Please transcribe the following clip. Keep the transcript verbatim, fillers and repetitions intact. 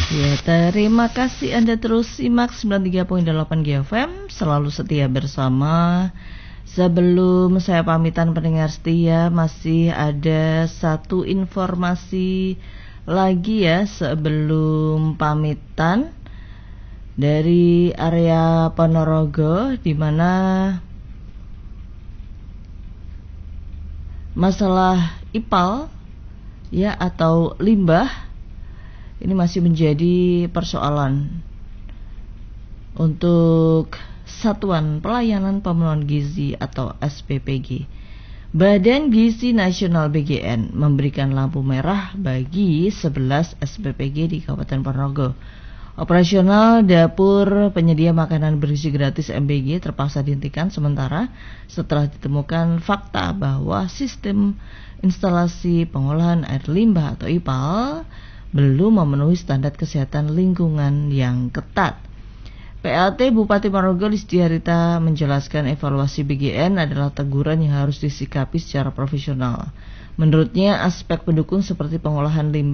Ya, terima kasih Anda terus simak sembilan puluh tiga koma delapan G F M, selalu setia bersama. Sebelum saya pamitan pendengar setia, masih ada satu informasi lagi ya sebelum pamitan dari area Ponorogo, di mana masalah ipal ya atau limbah ini masih menjadi persoalan untuk Satuan Pelayanan Pemenuhan Gizi atau S P P G. Badan Gizi Nasional B G N memberikan lampu merah bagi sebelas S P P G di Kabupaten Ponorogo. Operasional dapur penyedia makanan bergizi gratis M B G terpaksa dihentikan sementara setelah ditemukan fakta bahwa sistem instalasi pengolahan air limbah atau ipal belum memenuhi standar kesehatan lingkungan yang ketat. P L T Bupati Ponorogo Listiarita menjelaskan evaluasi B G N adalah teguran yang harus disikapi secara profesional. Menurutnya aspek pendukung seperti pengolahan limbah